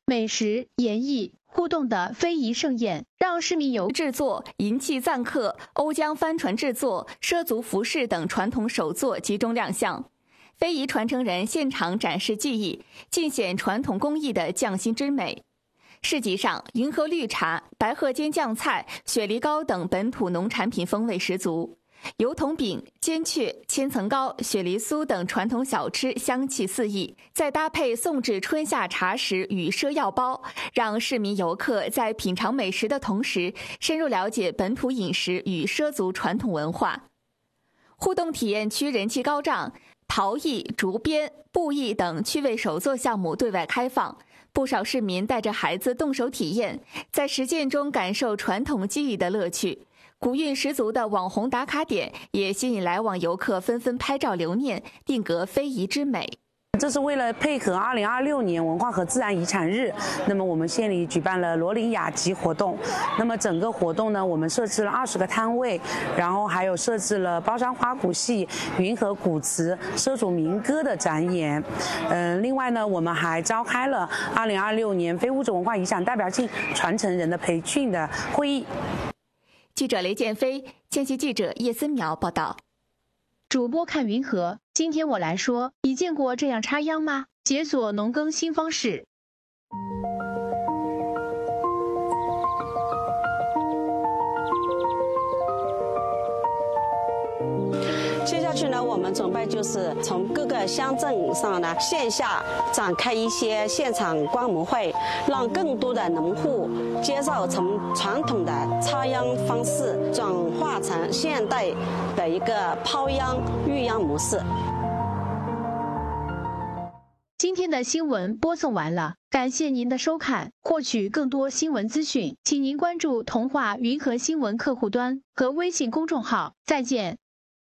美食、演艺、互动的非遗盛宴，让市民游制作银器赞客、瓯江帆船制作、畲族服饰等传统手作集中亮相。非遗传承人现场展示技艺，尽显传统工艺的匠心之美。市集上，云和绿茶、白鹤尖酱菜、雪梨糕等本土农产品风味十足。油桐饼、煎雀、千层糕、雪梨酥等传统小吃香气四溢，再搭配送至春夏茶食与赊药包，让市民游客在品尝美食的同时，深入了解本土饮食与畲族传统文化。互动体验区人气高涨，陶艺、竹编、布艺等趣味手作项目对外开放，不少市民带着孩子动手体验，在实践中感受传统技艺的乐趣。古韵十足的网红打卡点也吸引来往游客纷纷拍照留念，定格非遗之美。 这是为了配合2026年文化和自然遗产日，那么我们县里举办了罗林雅集活动。那么整个活动呢，我们设置了20个摊位，然后还有设置了包山花鼓戏、云和古词、畲族民歌的展演。另外呢，我们还召开了2026年非物质文化遗产代表性传承人的培训的会议。 记者雷建飞，见习记者叶森苗报道。 主播看云和，今天我来说，你见过这样插秧吗？解锁农耕新方式。 接下去呢，我们准备就是从各个乡镇上呢线下展开一些现场观摩会，让更多的农户接受从传统的插秧方式转化成现代的一个抛秧育秧模式。 今天的新闻播送完了，感谢您的收看。获取更多新闻资讯，请您关注童话云和新闻客户端和微信公众号。再见。